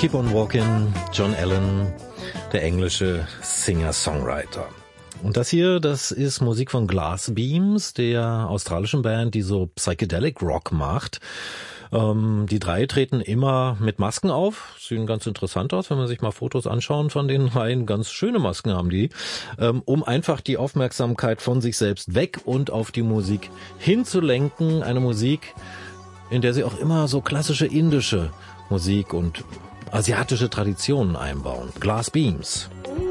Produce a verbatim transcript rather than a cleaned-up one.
Keep on Walking, John Allen, der englische Singer-Songwriter. Und das hier, das ist Musik von Glass Beams, der australischen Band, die so Psychedelic Rock macht. Ähm, die drei treten immer mit Masken auf. Sehen ganz interessant aus, wenn man sich mal Fotos anschauen von den dreien. Ganz schöne Masken haben die, ähm, um einfach die Aufmerksamkeit von sich selbst weg und auf die Musik hinzulenken. Eine Musik, in der sie auch immer so klassische indische Musik und asiatische Traditionen einbauen. Glass Beams.